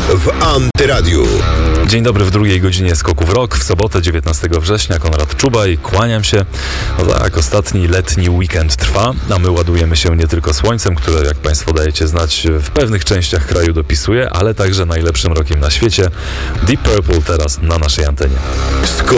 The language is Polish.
w Antyradiu. Dzień dobry w drugiej godzinie Skoku w Rok. W sobotę 19 września Konrad Czubaj, kłaniam się. No tak, ostatni letni weekend trwa, a my ładujemy się nie tylko słońcem, które, jak Państwo dajecie znać, w pewnych częściach kraju dopisuje, ale także najlepszym rokiem na świecie. Deep Purple teraz na naszej antenie.